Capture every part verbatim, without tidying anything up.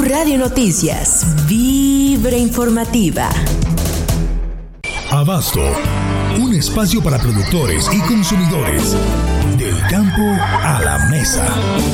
Radio Noticias, Vibra Informativa. Abasto, un espacio para productores y consumidores. Del campo a la mesa.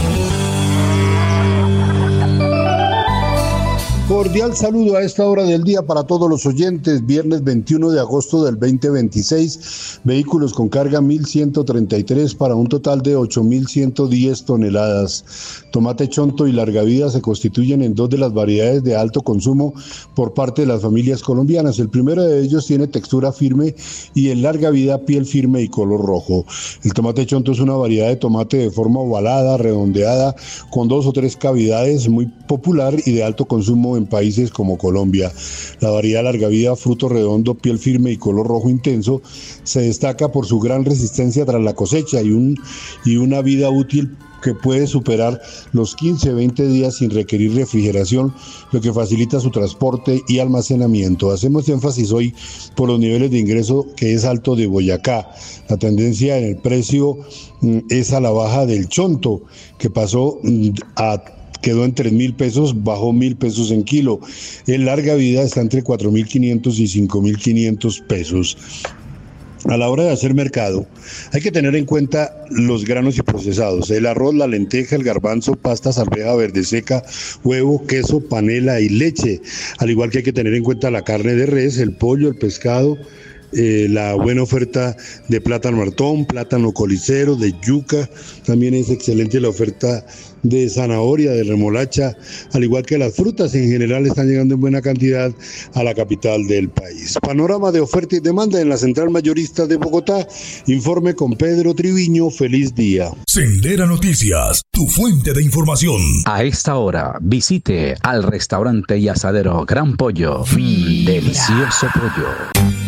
Cordial saludo a esta hora del día para todos los oyentes. Viernes veintiuno de agosto del veinte veintiséis. Vehículos con carga mil ciento treinta y tres para un total de ocho mil ciento diez toneladas. Tomate chonto y larga vida se constituyen en dos de las variedades de alto consumo por parte de las familias colombianas. El primero de ellos tiene textura firme y en larga vida piel firme y color rojo. El tomate chonto es una variedad de tomate de forma ovalada, redondeada, con dos o tres cavidades, muy popular y de alto consumo en países como Colombia. La variedad larga vida, fruto redondo, piel firme y color rojo intenso, se destaca por su gran resistencia tras la cosecha y, un, y una vida útil que puede superar los quince a veinte días sin requerir refrigeración, lo que facilita su transporte y almacenamiento. Hacemos énfasis hoy por los niveles de ingreso que es alto de Boyacá. La tendencia en el precio mm, es a la baja del chonto, que pasó mm, a quedó en tres mil pesos, bajó mil pesos en kilo. En larga vida está entre cuatro mil quinientos y cinco mil quinientos pesos. A la hora de hacer mercado, hay que tener en cuenta los granos y procesados: el arroz, la lenteja, el garbanzo, pastas, arveja verde seca, huevo, queso, panela y leche. Al igual que hay que tener en cuenta la carne de res, el pollo, el pescado, Eh, la buena oferta de plátano martón, plátano colicero, de yuca. También es excelente la oferta de zanahoria, de remolacha, al igual que las frutas en general están llegando en buena cantidad a la capital del país. Panorama de oferta y demanda en la Central Mayorista de Bogotá. Informe con Pedro Triviño. Feliz día. Sendera Noticias, tu fuente de información. A esta hora visite al restaurante y asadero Gran Pollo. Delicioso pollo.